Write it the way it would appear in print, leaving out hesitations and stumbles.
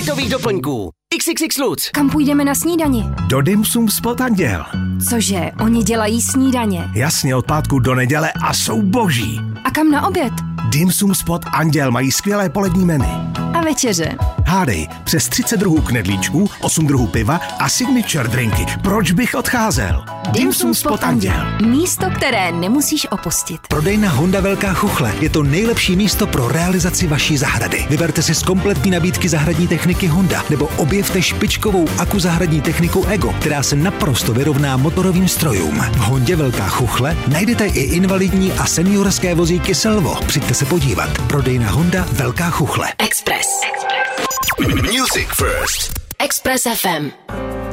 pobytových doplňků. XXX Lutz. Kam půjdeme na snídani? Do Dim Sum Spot Anděl. Cože, oni dělají snídaně? Jasně, od pátku do neděle a jsou boží. A kam na oběd? Dim Sum Spot Anděl mají skvělé polední menu. A večeře? Hádej, přes 30 druhů knedlíčků, 8 druhů piva a signature drinky. Proč bych odcházel? Dim Sum Spot Anděl. Místo, které nemusíš opustit. Prodejna Honda Velká Chuchle je to nejlepší místo pro realizaci vaší zahrady. Vyberte si z kompletní nabídky zahradní techniky Honda nebo objevte špičkovou akuzahradní techniku Ego, která se naprosto vyrovná motorovým strojům. V Hondě Velká Chuchle najdete i invalidní a seniorské vozíky Selvo. Přijďte se podívat. Prodejna Honda Velká Chuchle. Express. Music First. Express FM.